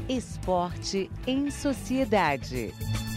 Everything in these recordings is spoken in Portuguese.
Esporte em Sociedade.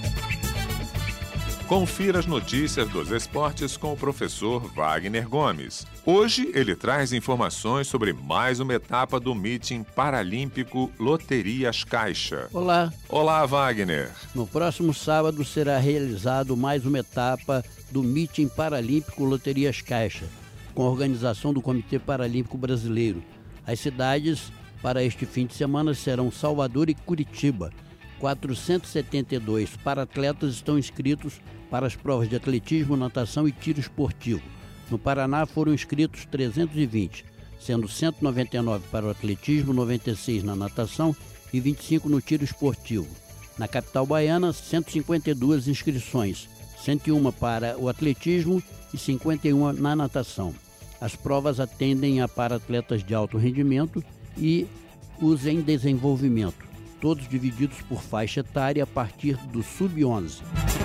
Confira as notícias dos esportes com o professor Wagner Gomes. Hoje ele traz informações sobre mais uma etapa do Meeting Paralímpico Loterias Caixa. Olá. Olá, Wagner. No próximo sábado será realizado mais uma etapa do Meeting Paralímpico Loterias Caixa, com a organização do Comitê Paralímpico Brasileiro. As cidades para este fim de semana serão Salvador e Curitiba. 472 para-atletas estão inscritos para as provas de atletismo, natação e tiro esportivo. No Paraná foram inscritos 320, sendo 199 para o atletismo, 96 na natação e 25 no tiro esportivo. Na capital baiana, 152 inscrições, 101 para o atletismo e 51 na natação. As provas atendem a para-atletas de alto rendimento e os em desenvolvimento, todos divididos por faixa etária a partir do sub-11.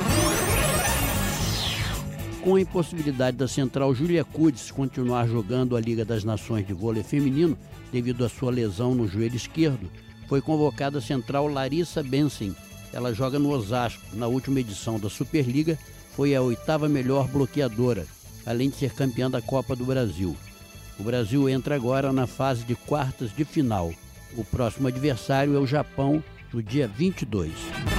Com a impossibilidade da central Júlia Kudes continuar jogando a Liga das Nações de vôlei feminino devido à sua lesão no joelho esquerdo, foi convocada a central Larissa Bensen. Ela joga no Osasco. Na última edição da Superliga, foi a 8ª melhor bloqueadora, além de ser campeã da Copa do Brasil. O Brasil entra agora na fase de quartas de final. O próximo adversário é o Japão, no dia 22.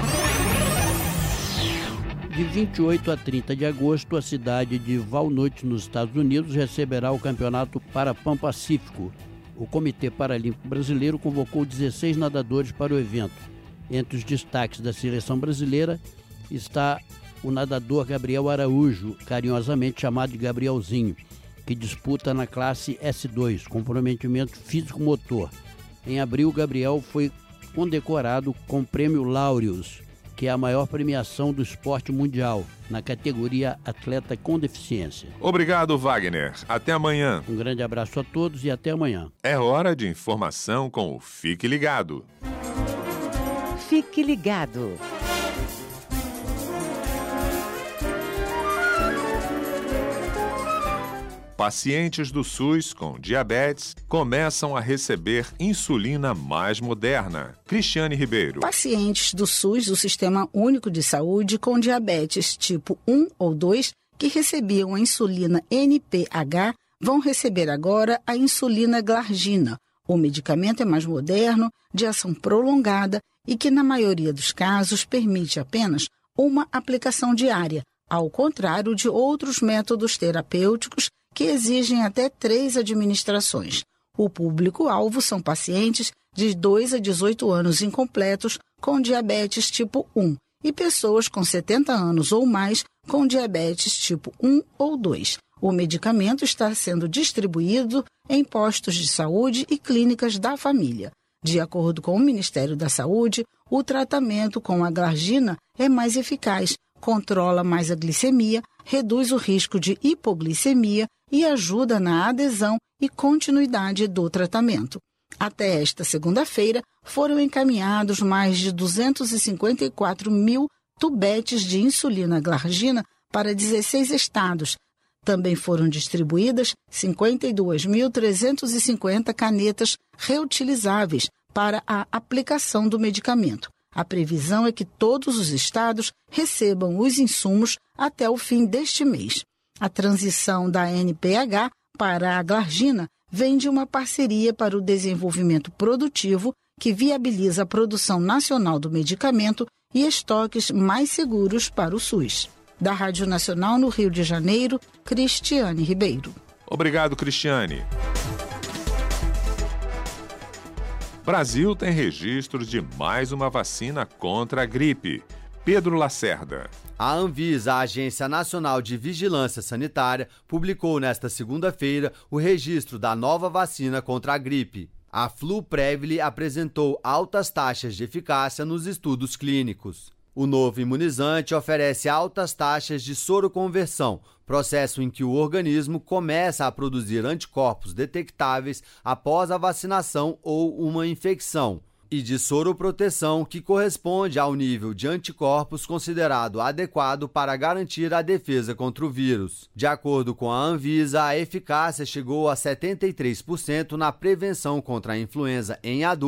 De 28 a 30 de agosto, a cidade de Walnut, nos Estados Unidos, receberá o Campeonato Parapan-Pacífico. O Comitê Paralímpico Brasileiro convocou 16 nadadores para o evento. Entre os destaques da seleção brasileira está o nadador Gabriel Araújo, carinhosamente chamado de Gabrielzinho, que disputa na classe S2, comprometimento físico-motor. Em abril, Gabriel foi condecorado com o Prêmio Laureus, que é a maior premiação do esporte mundial, na categoria Atleta com Deficiência. Obrigado, Wagner. Até amanhã. Um grande abraço a todos e até amanhã. É hora de informação com o Fique Ligado. Fique ligado. Pacientes do SUS com diabetes começam a receber insulina mais moderna. Cristiane Ribeiro. Pacientes do SUS, do Sistema Único de Saúde, com diabetes tipo 1 ou 2, que recebiam a insulina NPH, vão receber agora a insulina Glargina. O medicamento é mais moderno, de ação prolongada e que, na maioria dos casos, permite apenas uma aplicação diária, ao contrário de outros métodos terapêuticos que exigem até 3 administrações. O público-alvo são pacientes de 2 a 18 anos incompletos com diabetes tipo 1 e pessoas com 70 anos ou mais com diabetes tipo 1 ou 2. O medicamento está sendo distribuído em postos de saúde e clínicas da família. De acordo com o Ministério da Saúde, o tratamento com a Glargina é mais eficaz, controla mais a glicemia, reduz o risco de hipoglicemia e ajuda na adesão e continuidade do tratamento. Até esta segunda-feira, foram encaminhados mais de 254 mil tubetes de insulina Glargina para 16 estados. Também foram distribuídas 52.350 canetas reutilizáveis para a aplicação do medicamento. A previsão é que todos os estados recebam os insumos até o fim deste mês. A transição da NPH para a Glargina vem de uma parceria para o desenvolvimento produtivo que viabiliza a produção nacional do medicamento e estoques mais seguros para o SUS. Da Rádio Nacional no Rio de Janeiro, Cristiane Ribeiro. Obrigado, Cristiane. Brasil tem registro de mais uma vacina contra a gripe. Pedro Lacerda. A Anvisa, a Agência Nacional de Vigilância Sanitária, publicou nesta segunda-feira o registro da nova vacina contra a gripe. A Fluprevil apresentou altas taxas de eficácia nos estudos clínicos. O novo imunizante oferece altas taxas de soroconversão, processo em que o organismo começa a produzir anticorpos detectáveis após a vacinação ou uma infecção, e de soroproteção, que corresponde ao nível de anticorpos considerado adequado para garantir a defesa contra o vírus. De acordo com a Anvisa, a eficácia chegou a 73% na prevenção contra a influenza em adultos